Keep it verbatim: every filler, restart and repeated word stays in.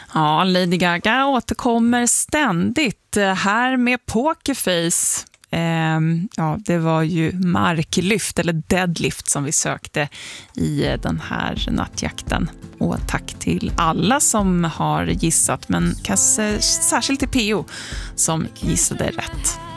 Ja, Lady Gaga återkommer ständigt här med Pokerface. Eh, ja, det var ju marklyft eller deadlift som vi sökte i den här nattjakten. Och tack till alla som har gissat, men kanske särskilt till P O som gissade rätt.